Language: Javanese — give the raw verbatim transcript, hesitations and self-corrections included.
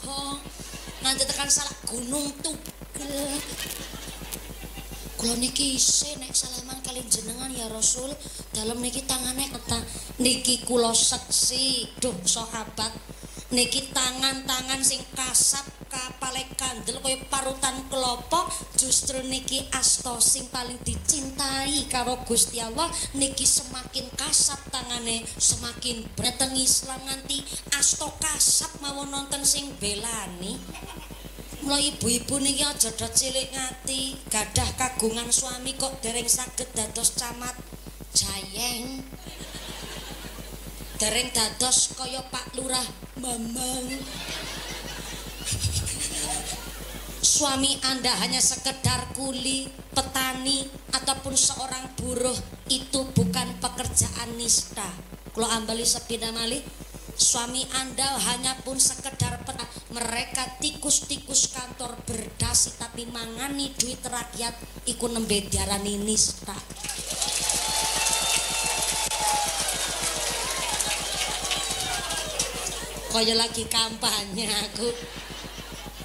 tangga nganti tekan salak gunung tugel. Kula niki isih nek salaman kali jenengan ya Rasul, dalem niki tangane kata niki kula seksi, duh sahabat. Niki tangan-tangan sing kasap kapale kandel kaya parutan kelapa, justru niki asta sing paling dicintai karo Gusti Allah. Niki semakin kasap tangane, semakin breteng Islam nganti asta kasap mawon nonton sing belani. Mula ibu-ibu niki aja dot cilik ngati, gadah kagungan suami kok dereng saged dados camat Jayeng. Dereng dados kaya Pak Lurah Mamang. Suami Anda hanya sekedar kuli, petani, ataupun seorang buruh, itu bukan pekerjaan nista. Kalau ambali sepeda malih, suami Anda hanya pun sekedar petani. Mereka tikus-tikus kantor berdasi tapi mangani duit rakyat iku nembe diarani nista. Kaya lagi kampanye aku.